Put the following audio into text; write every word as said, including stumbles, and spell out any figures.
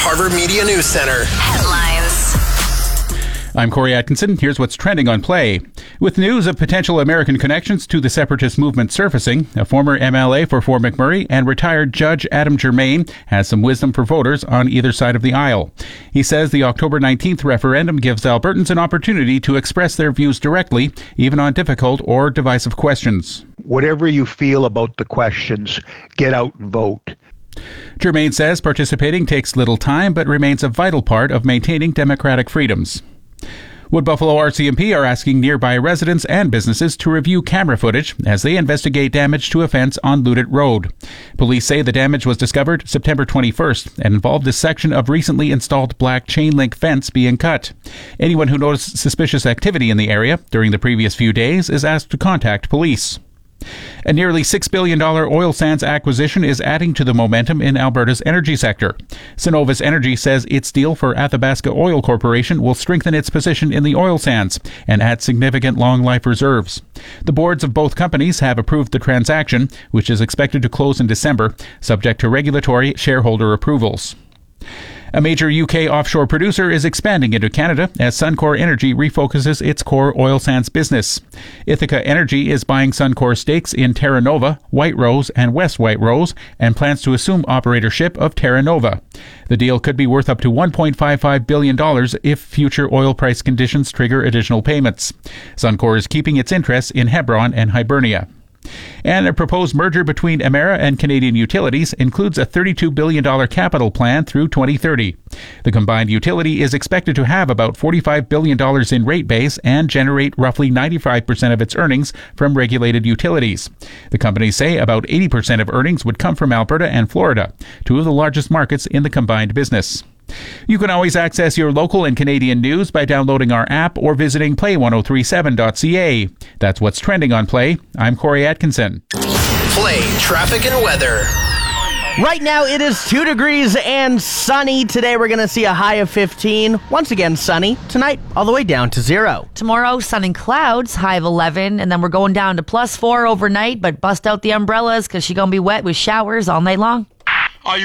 Harvard Media News Center. Headlines. I'm Corey Atkinson. Here's what's trending on Play. With news of potential American connections to the separatist movement surfacing, a former M L A for Fort McMurray and retired Judge Adam Germain has some wisdom for voters on either side of the aisle. He says the October nineteenth referendum gives Albertans an opportunity to express their views directly, even on difficult or divisive questions. Whatever you feel about the questions, get out and vote. Germain says participating takes little time but remains a vital part of maintaining democratic freedoms. Wood Buffalo R C M P are asking nearby residents and businesses to review camera footage as they investigate damage to a fence on Ludit Road. Police say the damage was discovered September twenty-first and involved a section of recently installed black chain link fence being cut. Anyone who noticed suspicious activity in the area during the previous few days is asked to contact police. A nearly six billion dollars oil sands acquisition is adding to the momentum in Alberta's energy sector. Cenovus Energy says its deal for Athabasca Oil Corporation will strengthen its position in the oil sands and add significant long-life reserves. The boards of both companies have approved the transaction, which is expected to close in December, subject to regulatory shareholder approvals. A major U K offshore producer is expanding into Canada as Suncor Energy refocuses its core oil sands business. Ithaca Energy is buying Suncor stakes in Terra Nova, White Rose, and West White Rose and plans to assume operatorship of Terra Nova. The deal could be worth up to one point five five billion dollars if future oil price conditions trigger additional payments. Suncor is keeping its interests in Hebron and Hibernia. And a proposed merger between Emera and Canadian Utilities includes a thirty-two billion dollars capital plan through twenty thirty. The combined utility is expected to have about forty-five billion dollars in rate base and generate roughly ninety-five percent of its earnings from regulated utilities. The companies say about eighty percent of earnings would come from Alberta and Florida, two of the largest markets in the combined business. You can always access your local and Canadian news by downloading our app or visiting play ten thirty-seven dot c a. That's what's trending on Play. I'm Corey Atkinson. Play traffic and weather. Right now it is two degrees and sunny. Today we're going to see a high of fifteen. Once again sunny. Tonight all the way down to zero. Tomorrow sun and clouds, high of eleven, and then we're going down to plus four overnight, but bust out the umbrellas because she's going to be wet with showers all night long.